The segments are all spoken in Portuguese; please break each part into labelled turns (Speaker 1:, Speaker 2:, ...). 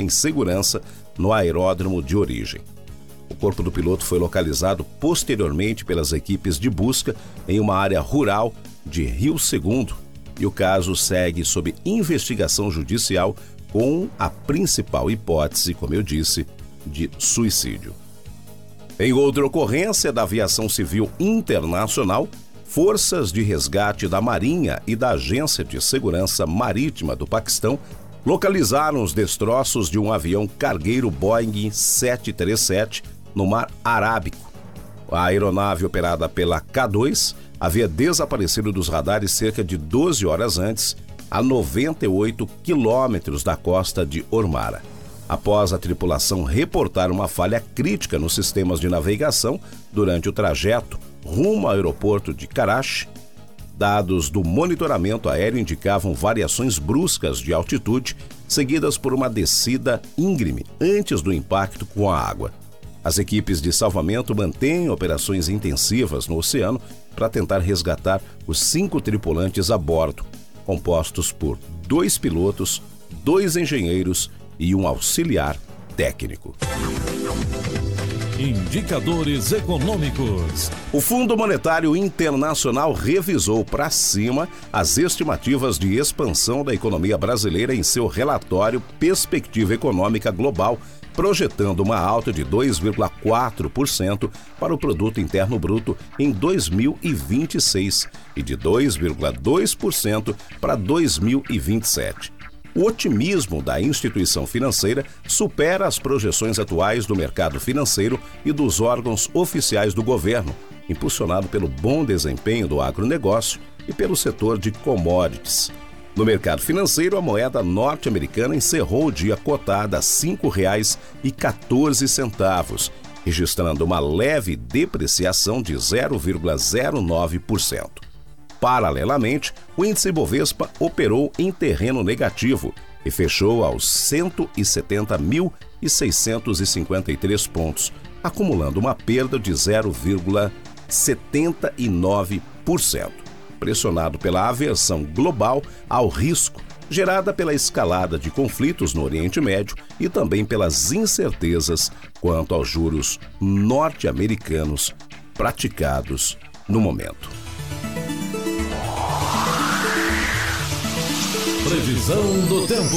Speaker 1: em segurança no aeródromo de origem. O corpo do piloto foi localizado posteriormente pelas equipes de busca em uma área rural de Rio Segundo e o caso segue sob investigação judicial com a principal hipótese, como eu disse, de suicídio. Em outra ocorrência da aviação civil internacional, forças de resgate da Marinha e da Agência de Segurança Marítima do Paquistão localizaram os destroços de um avião cargueiro Boeing 737 no Mar Arábico. A aeronave operada pela K2 havia desaparecido dos radares cerca de 12 horas antes, a 98 quilômetros da costa de Ormara. Após a tripulação reportar uma falha crítica nos sistemas de navegação durante o trajeto rumo ao aeroporto de Karachi, dados do monitoramento aéreo indicavam variações bruscas de altitude, seguidas por uma descida íngreme antes do impacto com a água. As equipes de salvamento mantêm operações intensivas no oceano para tentar resgatar os 5 tripulantes a bordo, compostos por 2 pilotos, 2 engenheiros e um auxiliar técnico.
Speaker 2: Indicadores econômicos.
Speaker 1: O Fundo Monetário Internacional revisou para cima as estimativas de expansão da economia brasileira em seu relatório Perspectiva Econômica Global, projetando uma alta de 2,4% para o Produto Interno Bruto em 2026 e de 2,2% para 2027. O otimismo da instituição financeira supera as projeções atuais do mercado financeiro e dos órgãos oficiais do governo, impulsionado pelo bom desempenho do agronegócio e pelo setor de commodities. No mercado financeiro, a moeda norte-americana encerrou o dia cotada a R$ 5,14, registrando uma leve depreciação de 0,09%. Paralelamente, o índice Bovespa operou em terreno negativo e fechou aos 170.653 pontos, acumulando uma perda de 0,79%, pressionado pela aversão global ao risco gerada pela escalada de conflitos no Oriente Médio e também pelas incertezas quanto aos juros norte-americanos praticados no momento.
Speaker 2: Previsão do tempo.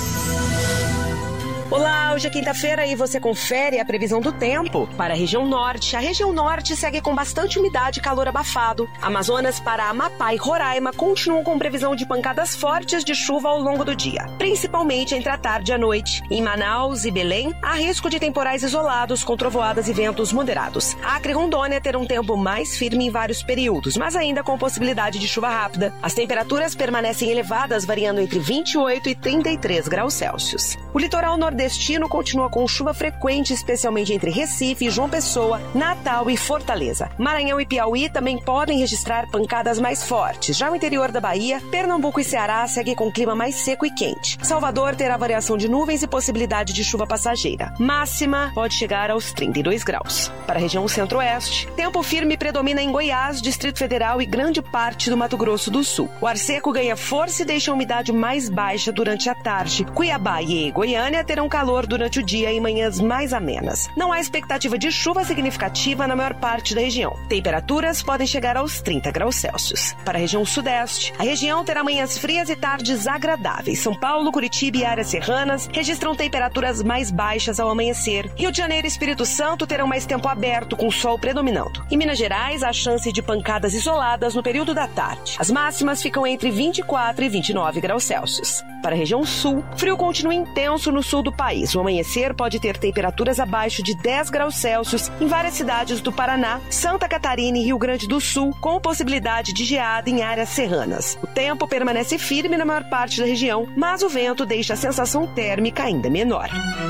Speaker 3: Olá, hoje é quinta-feira e você confere a previsão do tempo para a região norte. A região norte segue com bastante umidade e calor abafado. Amazonas, Pará, Amapá e Roraima continuam com previsão de pancadas fortes de chuva ao longo do dia, principalmente entre a tarde e a noite. Em Manaus e Belém, há risco de temporais isolados com trovoadas e ventos moderados. Acre e Rondônia terão um tempo mais firme em vários períodos, mas ainda com possibilidade de chuva rápida. As temperaturas permanecem elevadas, variando entre 28 e 33 graus Celsius. O litoral nordestino continua com chuva frequente, especialmente entre Recife, João Pessoa, Natal e Fortaleza. Maranhão e Piauí também podem registrar pancadas mais fortes. Já o interior da Bahia, Pernambuco e Ceará segue com clima mais seco e quente. Salvador terá variação de nuvens e possibilidade de chuva passageira. Máxima pode chegar aos 32 graus. Para a região centro-oeste, tempo firme predomina em Goiás, Distrito Federal e grande parte do Mato Grosso do Sul. O ar seco ganha força e deixa a umidade mais baixa durante a tarde. Cuiabá e Goiânia terão calor durante o dia e manhãs mais amenas. Não há expectativa de chuva significativa na maior parte da região. Temperaturas podem chegar aos 30 graus Celsius. Para a região sudeste, a região terá manhãs frias e tardes agradáveis. São Paulo, Curitiba e áreas serranas registram temperaturas mais baixas ao amanhecer. Rio de Janeiro e Espírito Santo terão mais tempo aberto, com sol predominando. Em Minas Gerais, há chance de pancadas isoladas no período da tarde. As máximas ficam entre 24 e 29 graus Celsius. Para a região sul, frio continua intenso no sul do país. O amanhecer pode ter temperaturas abaixo de 10 graus Celsius em várias cidades do Paraná, Santa Catarina e Rio Grande do Sul, com possibilidade de geada em áreas serranas. O tempo permanece firme na maior parte da região, mas o vento deixa a sensação térmica ainda menor.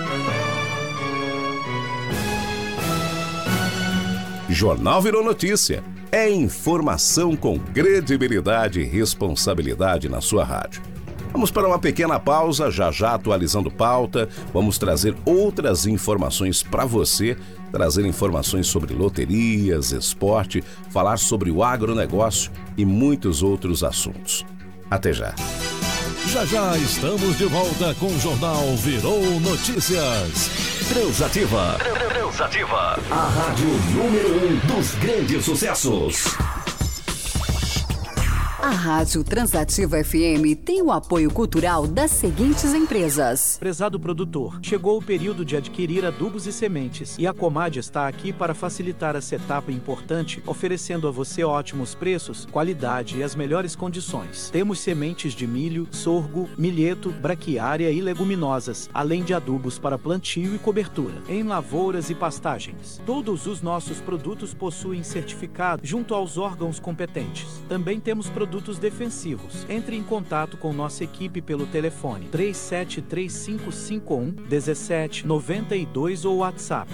Speaker 1: Jornal Virou Notícia. É informação com credibilidade e responsabilidade na sua rádio. Vamos para uma pequena pausa, já atualizando pauta. Vamos trazer outras informações para você, trazer informações sobre loterias, esporte, falar sobre o agronegócio e muitos outros assuntos. Até já.
Speaker 2: Já estamos de volta com o Jornal Virou Notícias.
Speaker 4: Transativa. A rádio número 1 dos grandes sucessos.
Speaker 5: A Rádio Transativa FM tem o apoio cultural das seguintes empresas.
Speaker 6: Prezado produtor, chegou o período de adquirir adubos e sementes e a Comad está aqui para facilitar essa etapa importante, oferecendo a você ótimos preços, qualidade e as melhores condições. Temos sementes de milho, sorgo, milheto, braquiária e leguminosas, além de adubos para plantio e cobertura, em lavouras e pastagens. Todos os nossos produtos possuem certificado junto aos órgãos competentes. Também temos produtos defensivos. Entre em contato com nossa equipe pelo telefone 373551-1792 ou WhatsApp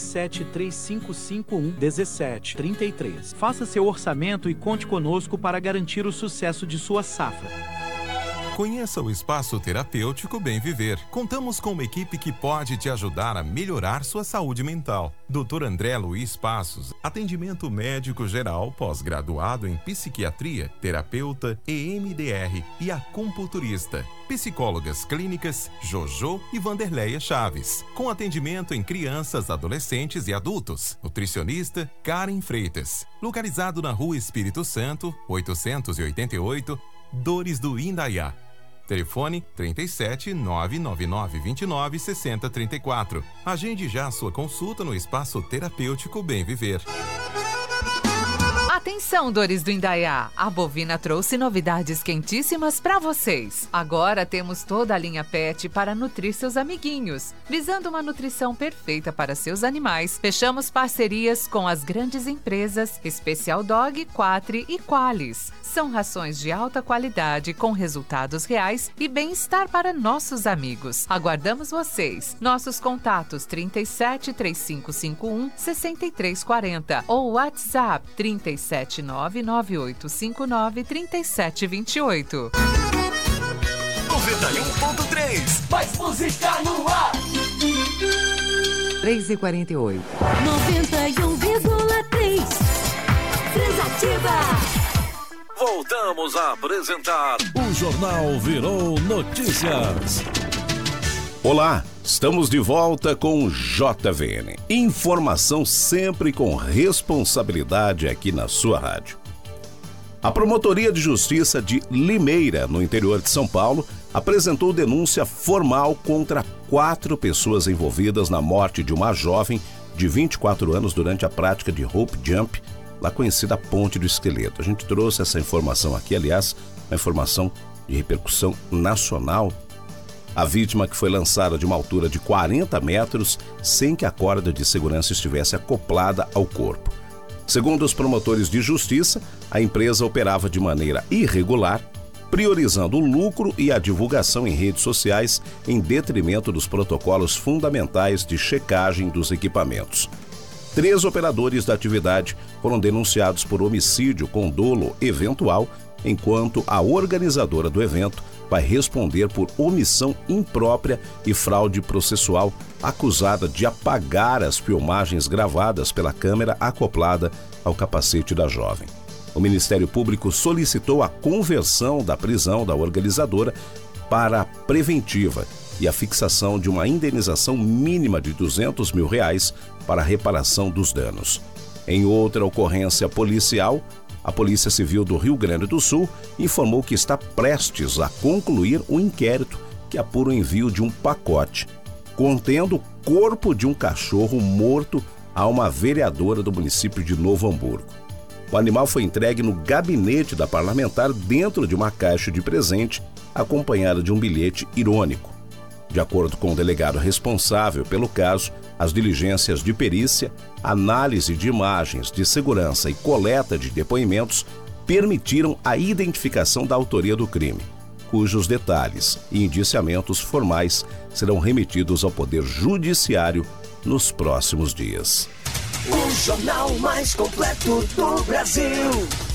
Speaker 6: 373551-1733. Faça seu orçamento e conte conosco para garantir o sucesso de sua safra.
Speaker 7: Conheça o Espaço Terapêutico Bem Viver. Contamos com uma equipe que pode te ajudar a melhorar sua saúde mental. Dr. André Luiz Passos, atendimento médico geral, pós-graduado em psiquiatria, terapeuta, EMDR e acupunturista. Psicólogas clínicas Jojo e Vanderleia Chaves, com atendimento em crianças, adolescentes e adultos. Nutricionista Karen Freitas, localizado na Rua Espírito Santo, 888, Dores do Indaiá. Telefone 37 999 29 60 34. Agende já a sua consulta no Espaço Terapêutico Bem Viver.
Speaker 8: Atenção, Dores do Indaiá! A Bovina trouxe novidades quentíssimas para vocês. Agora temos toda a linha PET para nutrir seus amiguinhos. Visando uma nutrição perfeita para seus animais, fechamos parcerias com as grandes empresas Special Dog, Quatri e Qualis. São rações de alta qualidade com resultados reais e bem-estar para nossos amigos. Aguardamos vocês. Nossos contatos 37 3551 6340 ou WhatsApp 37 99859 3728.
Speaker 4: 91.3. Mais música no ar.
Speaker 5: 3h48.
Speaker 9: 91,3. Transativa.
Speaker 2: Voltamos a apresentar o Jornal Virou Notícias.
Speaker 1: Olá, estamos de volta com o JVN. Informação sempre com responsabilidade aqui na sua rádio. A Promotoria de Justiça de Limeira, no interior de São Paulo, apresentou denúncia formal contra 4 pessoas envolvidas na morte de uma jovem de 24 anos durante a prática de rope jump, lá conhecida Ponte do Esqueleto. A gente trouxe essa informação aqui, aliás, uma informação de repercussão nacional. A vítima, que foi lançada de uma altura de 40 metros sem que a corda de segurança estivesse acoplada ao corpo. Segundo os promotores de justiça, a empresa operava de maneira irregular, priorizando o lucro e a divulgação em redes sociais em detrimento dos protocolos fundamentais de checagem dos equipamentos. 3 operadores da atividade foram denunciados por homicídio com dolo eventual, enquanto a organizadora do evento vai responder por omissão imprópria e fraude processual, acusada de apagar as filmagens gravadas pela câmera acoplada ao capacete da jovem. O Ministério Público solicitou a conversão da prisão da organizadora para preventiva e a fixação de uma indenização mínima de R$200 mil para a reparação dos danos. Em outra ocorrência policial, a Polícia Civil do Rio Grande do Sul informou que está prestes a concluir um inquérito que apura o envio de um pacote contendo o corpo de um cachorro morto a uma vereadora do município de Novo Hamburgo. O animal foi entregue no gabinete da parlamentar dentro de uma caixa de presente, acompanhada de um bilhete irônico. De acordo com o delegado responsável pelo caso, as diligências de perícia, análise de imagens de segurança e coleta de depoimentos permitiram a identificação da autoria do crime, cujos detalhes e indiciamentos formais serão remetidos ao Poder Judiciário nos próximos dias.
Speaker 4: O jornal mais completo do Brasil.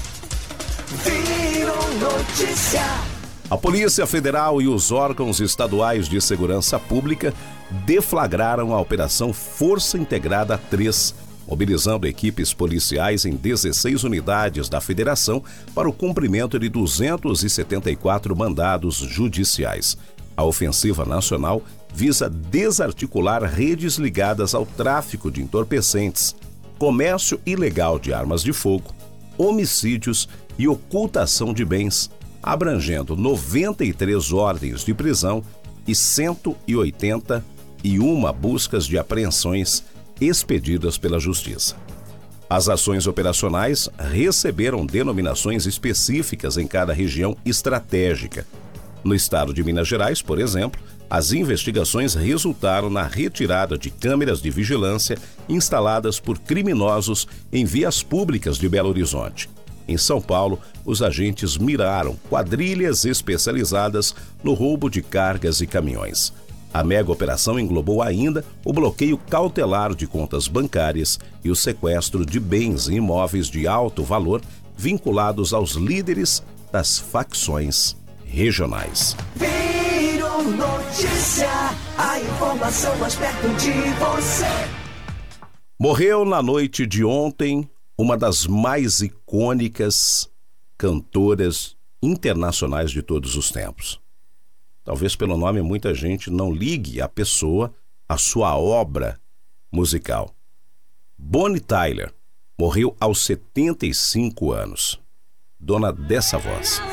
Speaker 4: Virou Notícia.
Speaker 1: A Polícia Federal e os órgãos estaduais de segurança pública deflagraram a Operação Força Integrada 3, mobilizando equipes policiais em 16 unidades da federação para o cumprimento de 274 mandados judiciais. A ofensiva nacional visa desarticular redes ligadas ao tráfico de entorpecentes, comércio ilegal de armas de fogo, homicídios e ocultação de bens, abrangendo 93 ordens de prisão e 181 buscas de apreensões expedidas pela Justiça. As ações operacionais receberam denominações específicas em cada região estratégica. No estado de Minas Gerais, por exemplo, as investigações resultaram na retirada de câmeras de vigilância instaladas por criminosos em vias públicas de Belo Horizonte. Em São Paulo, os agentes miraram quadrilhas especializadas no roubo de cargas e caminhões. A mega operação englobou ainda o bloqueio cautelar de contas bancárias e o sequestro de bens e imóveis de alto valor vinculados aos líderes das facções regionais.
Speaker 4: Virou notícia, a informação mais perto de você.
Speaker 1: Morreu na noite de ontem uma das mais icônicas cantoras internacionais de todos os tempos. Talvez pelo nome muita gente não ligue a pessoa à sua obra musical. Bonnie Tyler morreu aos 75 anos, dona dessa voz.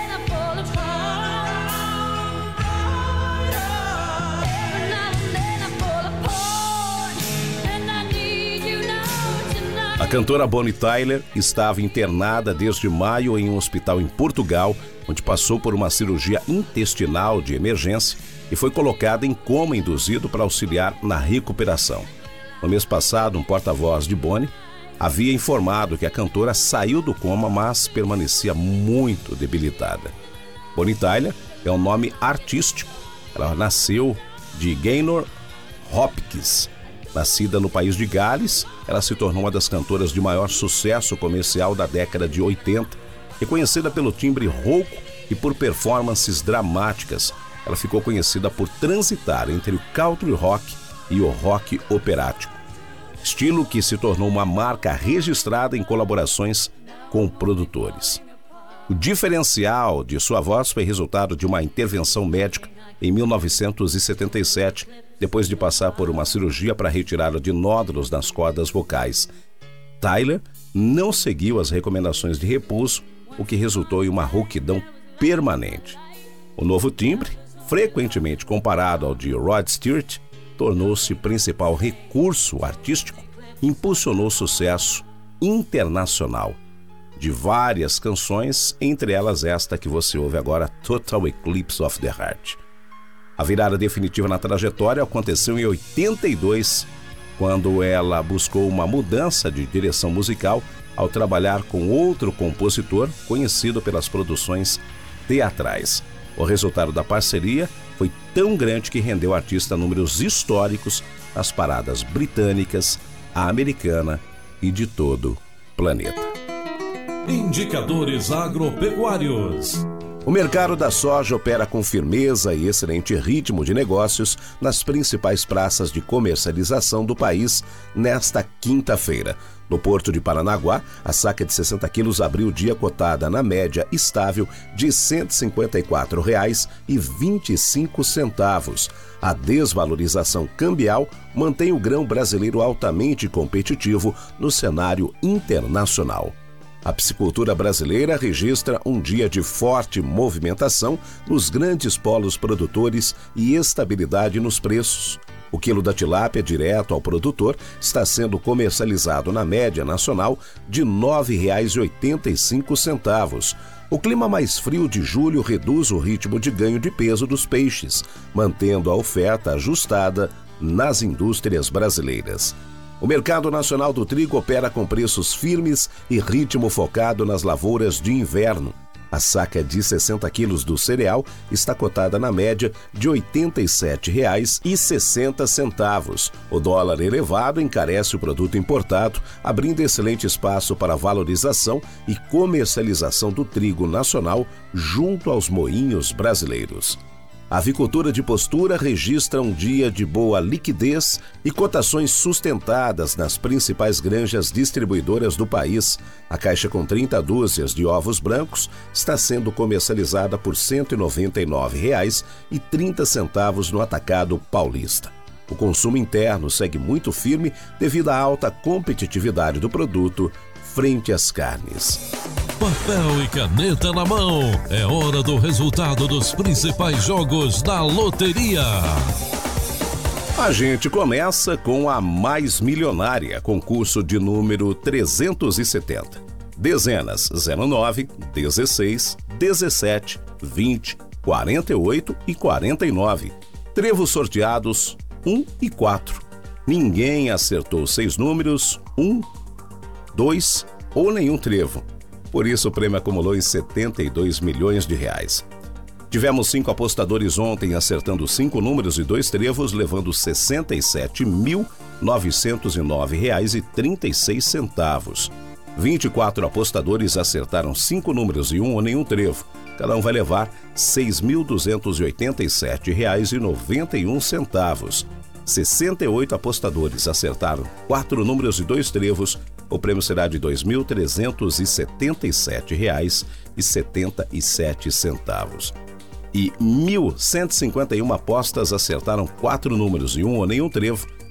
Speaker 1: A cantora Bonnie Tyler estava internada desde maio em um hospital em Portugal, onde passou por uma cirurgia intestinal de emergência e foi colocada em coma induzido para auxiliar na recuperação. No mês passado, um porta-voz de Bonnie havia informado que a cantora saiu do coma, mas permanecia muito debilitada. Bonnie Tyler é um nome artístico. Ela nasceu de Gaynor Hopkins. Nascida no país de Gales, ela se tornou uma das cantoras de maior sucesso comercial da década de 80, reconhecida pelo timbre rouco e por performances dramáticas. Ela ficou conhecida por transitar entre o country rock e o rock operático, estilo que se tornou uma marca registrada em colaborações com produtores. O diferencial de sua voz foi resultado de uma intervenção médica em 1977, depois de passar por uma cirurgia para retirada de nódulos nas cordas vocais. Tyler não seguiu as recomendações de repouso, o que resultou em uma rouquidão permanente. O novo timbre, frequentemente comparado ao de Rod Stewart, tornou-se principal recurso artístico e impulsionou sucesso internacional de várias canções, entre elas esta que você ouve agora, Total Eclipse of the Heart. A virada definitiva na trajetória aconteceu em 82, quando ela buscou uma mudança de direção musical ao trabalhar com outro compositor conhecido pelas produções teatrais. O resultado da parceria foi tão grande que rendeu ao artista números históricos nas paradas britânicas, a americana e de todo o planeta.
Speaker 2: Indicadores agropecuários.
Speaker 1: O mercado da soja opera com firmeza e excelente ritmo de negócios nas principais praças de comercialização do país nesta quinta-feira. No Porto de Paranaguá, a saca de 60 quilos abriu o dia cotada na média estável de R$ 154,25. A desvalorização cambial mantém o grão brasileiro altamente competitivo no cenário internacional. A piscicultura brasileira registra um dia de forte movimentação nos grandes polos produtores e estabilidade nos preços. O quilo da tilápia direto ao produtor está sendo comercializado na média nacional de R$ 9,85. O clima mais frio de julho reduz o ritmo de ganho de peso dos peixes, mantendo a oferta ajustada nas indústrias brasileiras. O mercado nacional do trigo opera com preços firmes e ritmo focado nas lavouras de inverno. A saca de 60 quilos do cereal está cotada na média de R$ 87,60. O dólar elevado encarece o produto importado, abrindo excelente espaço para a valorização e comercialização do trigo nacional junto aos moinhos brasileiros. A avicultura de Postura registra um dia de boa liquidez e cotações sustentadas nas principais granjas distribuidoras do país. A caixa com 30 dúzias de ovos brancos está sendo comercializada por R$ 199,30 no atacado paulista. O consumo interno segue muito firme devido à alta competitividade do produto frente às carnes.
Speaker 2: Papel e caneta na mão. É hora do resultado dos principais jogos da loteria.
Speaker 1: A gente começa com a Mais Milionária, concurso de número 370. Dezenas 09, 16, 17, 20, 48 e 49. Trevos sorteados 1 e 4. Ninguém acertou 6 números, 1, 2 ou nenhum trevo. Por isso, o prêmio acumulou em R$ 72 milhões. Tivemos 5 apostadores ontem acertando 5 números e 2 trevos, levando R$ 67.909,36. 24 apostadores acertaram 5 números e 1 ou nenhum trevo. Cada um vai levar R$ 6.287,91. 68 apostadores acertaram 4 números e 2 trevos. O prêmio será de R$ 2.377,77. E 1.151 apostas acertaram 4 números e 1 ou nenhum trevo. R$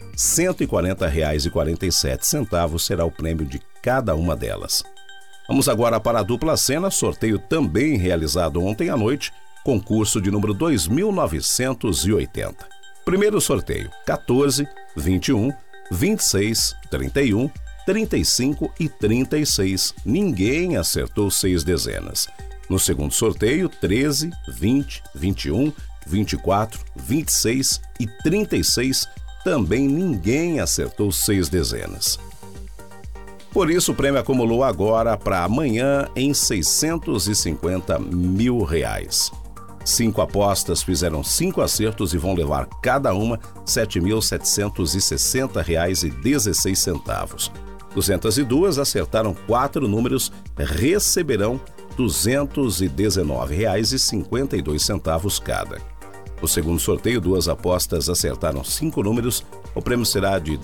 Speaker 1: 140,47 será o prêmio de cada uma delas. Vamos agora para a dupla cena, sorteio também realizado ontem à noite, concurso de número 2980. Primeiro sorteio, 14, 21, 26, 31, 35 e 36. Ninguém acertou 6 dezenas. No segundo sorteio, 13, 20, 21, 24, 26 e 36. Também ninguém acertou 6 dezenas. Por isso, o prêmio acumulou agora para amanhã em R$ 650 mil. 5 apostas fizeram 5 acertos e vão levar cada uma R$ 7.760,16. 202 acertaram 4 números, receberão R$ 219,52 cada. No segundo sorteio, 2 apostas acertaram 5 números, o prêmio será de R$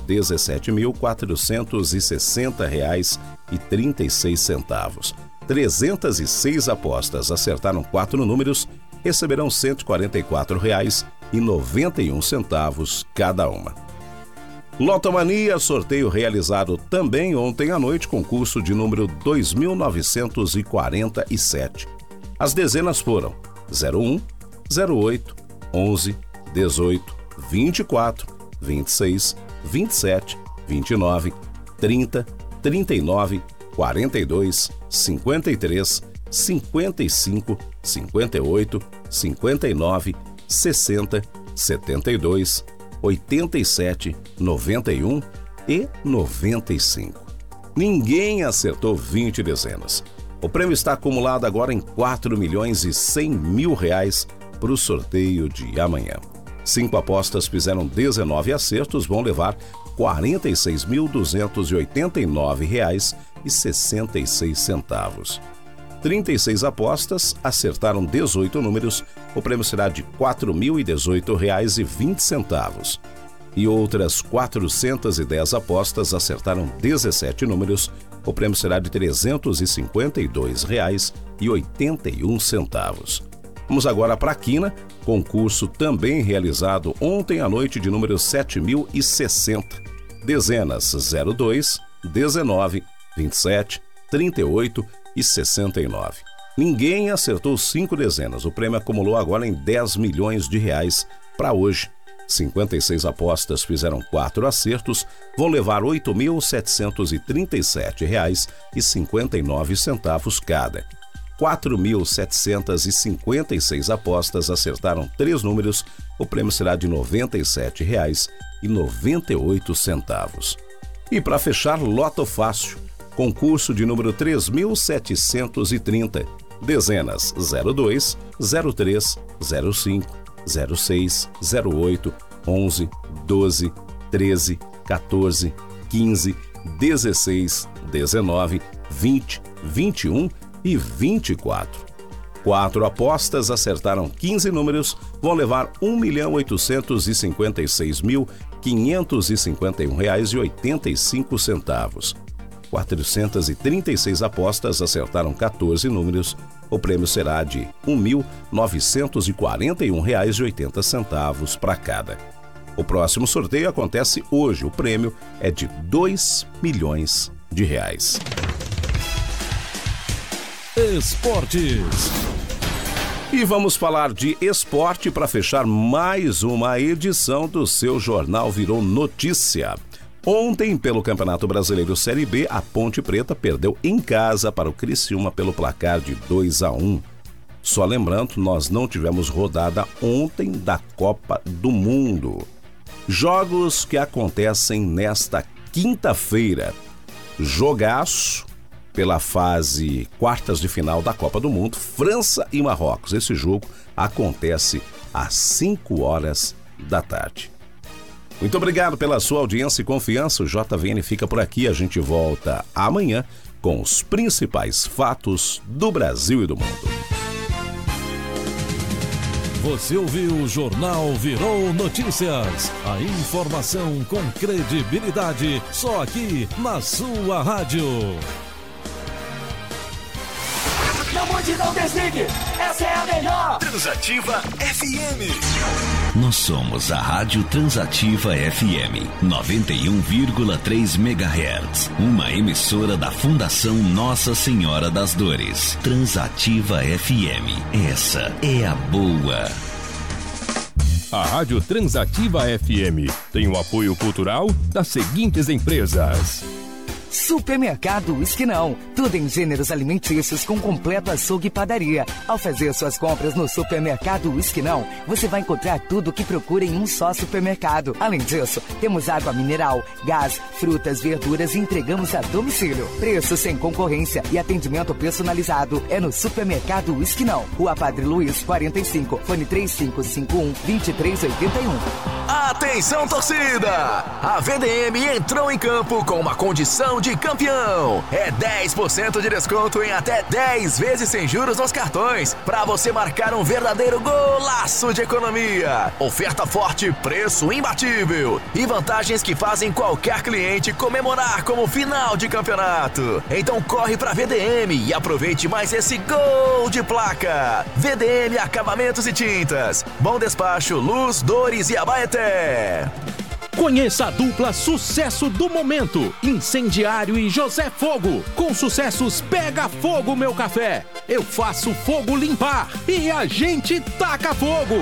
Speaker 1: 17.460,36. 306 apostas acertaram 4 números, receberão R$ 144,91 cada uma. Lotomania, sorteio realizado também ontem à noite, concurso de número 2947. As dezenas foram 01, 08, 11, 18, 24, 26, 27, 29, 30, 39, 42, 53, 55, 58, 59, 60, 72, 87, 91 e 95. Ninguém acertou 20 dezenas. O prêmio está acumulado agora em R$ 4.100.000 para o sorteio de amanhã. 5 apostas fizeram 19 acertos, vão levar R$ 46.289,66. 36 apostas acertaram 18 números, o prêmio será de R$ 4.018,20. E outras 410 apostas acertaram 17 números, o prêmio será de R$ 352,81. Vamos agora para a quina, concurso também realizado ontem à noite de número 7.060. Dezenas 02, 19, 27, 38 e 69. Ninguém acertou 5 dezenas. O prêmio acumulou agora em R$ 10 milhões para hoje. 56 apostas fizeram 4 acertos, vão levar R$ 8.737,59 cada. 4.756 apostas acertaram 3 números, o prêmio será de R$ 97,98. E para fechar, Loto Fácil, concurso de número 3.730, dezenas 02, 03, 05, 06, 08, 11, 12, 13, 14, 15, 16, 19, 20, 21 e 24. 4 apostas acertaram 15 números, vão levar R$ 1.856.551,85. 436 apostas acertaram 14 números, o prêmio será de R$ 1.941,80 para cada. O próximo sorteio acontece hoje, o prêmio é de R$ 2 milhões.
Speaker 2: Esportes.
Speaker 1: E vamos falar de esporte para fechar mais uma edição do seu Jornal Virou Notícia. Ontem, pelo Campeonato Brasileiro Série B, a Ponte Preta perdeu em casa para o Criciúma pelo placar de 2-1. Só lembrando, nós não tivemos rodada ontem da Copa do Mundo. Jogos que acontecem nesta quinta-feira. Jogaço pela fase quartas de final da Copa do Mundo, França e Marrocos. Esse jogo acontece às 5 horas da tarde. Muito obrigado pela sua audiência e confiança. O JVN fica por aqui. A gente volta amanhã com os principais fatos do Brasil e do mundo.
Speaker 2: Você ouviu o Jornal Virou Notícias. A informação com credibilidade só aqui na sua rádio.
Speaker 4: Não mude, não desligue, essa é a melhor.
Speaker 9: Transativa FM. Nós somos a Rádio Transativa FM 91,3 MHz, uma emissora da Fundação Nossa Senhora das Dores. Transativa FM, essa é a boa.
Speaker 10: A Rádio Transativa FM tem o apoio cultural das seguintes empresas:
Speaker 11: Supermercado Esquinão, tudo em gêneros alimentícios com completo açougue e padaria. Ao fazer suas compras no Supermercado Esquinão, você vai encontrar tudo o que procura em um só supermercado. Além disso, temos água mineral, gás, frutas, verduras e entregamos a domicílio. Preço sem concorrência e atendimento personalizado é no Supermercado Esquinão. Rua Padre Luiz, 45, fone 3551-2381.
Speaker 9: Atenção, torcida! A VDM entrou em campo com uma condição de campeão. É 10% de desconto em até 10 vezes sem juros nos cartões, para você marcar um verdadeiro golaço de economia. Oferta forte, preço imbatível e vantagens que fazem qualquer cliente comemorar como final de campeonato. Então corre pra VDM e aproveite mais esse gol de placa. VDM Acabamentos e Tintas, Bom Despacho, Luz, Dores e Abaeté.
Speaker 12: Conheça a dupla sucesso do momento, Incendiário e José Fogo. Com sucessos Pega Fogo Meu Café, Eu Faço Fogo Limpar e A Gente Taca Fogo.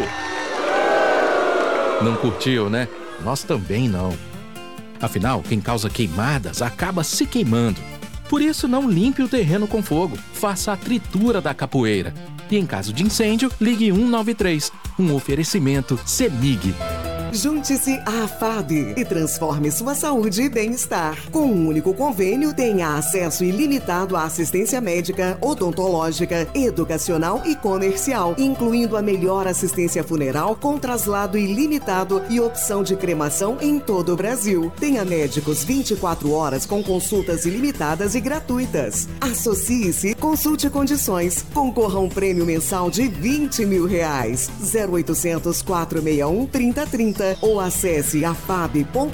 Speaker 12: Não curtiu, né? Nós também não. Afinal, quem causa queimadas acaba se queimando. Por isso, não limpe o terreno com fogo, faça a tritura da capoeira. E em caso de incêndio, ligue 193, um oferecimento CEMIG.
Speaker 13: Junte-se à AFAB e transforme sua saúde e bem-estar. Com um único convênio, tenha acesso ilimitado à assistência médica, odontológica, educacional e comercial, incluindo a melhor assistência funeral com traslado ilimitado e opção de cremação em todo o Brasil. Tenha médicos 24 horas com consultas ilimitadas e gratuitas. Associe-se, consulte condições, concorra a um prêmio mensal de R$20 mil. 0800 461 3030 ou acesse afab.com.br.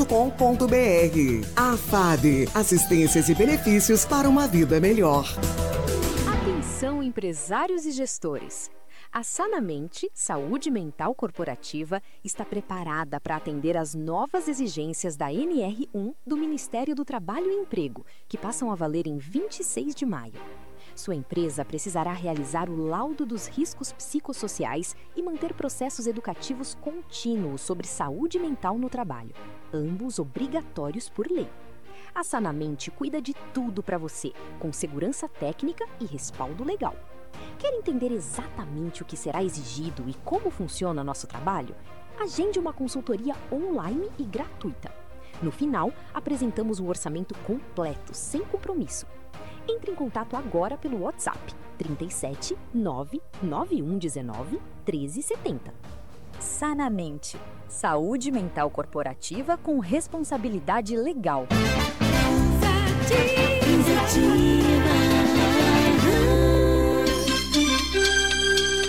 Speaker 13: AFAB, assistências e benefícios para uma vida melhor.
Speaker 14: Atenção, empresários e gestores. A Sanamente, Saúde Mental Corporativa, está preparada para atender às novas exigências da NR1 do Ministério do Trabalho e Emprego, que passam a valer em 26 de maio. Sua empresa precisará realizar o laudo dos riscos psicossociais e manter processos educativos contínuos sobre saúde mental no trabalho, ambos obrigatórios por lei. A Sanamente cuida de tudo para você, com segurança técnica e respaldo legal. Quer entender exatamente o que será exigido e como funciona nosso trabalho? Agende uma consultoria online e gratuita. No final, apresentamos um orçamento completo, sem compromisso. Entre em contato agora pelo WhatsApp 37 99119 1370.
Speaker 15: Sanamente, saúde mental corporativa com responsabilidade legal.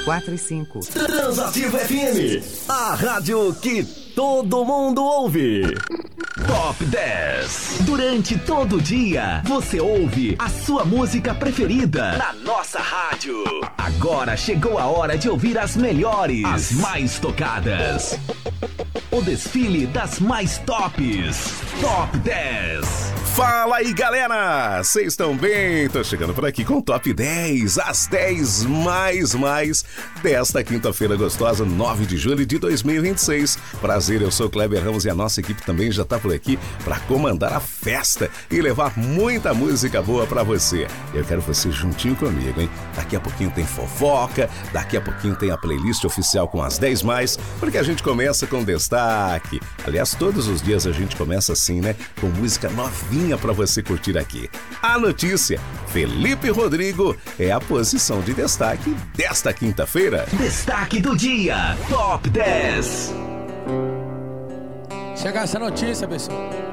Speaker 11: 4 e 5.
Speaker 16: Transativa FM, a rádio que todo mundo ouve. Top 10. Durante todo o dia, você ouve a sua música preferida na nossa rádio. Agora chegou a hora de ouvir as melhores, as mais tocadas. O desfile das mais tops. Top 10.
Speaker 1: Fala aí, galera! Vocês estão bem? Tô chegando por aqui com o Top 10, as 10 mais desta quinta-feira gostosa, 9 de julho de 2026. Prazer, eu sou o Kleber Ramos e a nossa equipe também já tá por aqui para comandar a festa e levar muita música boa para você. Eu quero você juntinho comigo, hein? Daqui a pouquinho tem fofoca, daqui a pouquinho tem a playlist oficial com as 10 mais, porque a gente começa com destaque. Aliás, todos os dias a gente começa assim, né? Com música novinha para você curtir aqui. A notícia: Felipe Rodrigo é a posição de destaque desta quinta-feira.
Speaker 16: Destaque do dia, Top 10.
Speaker 17: Chega essa notícia, pessoal.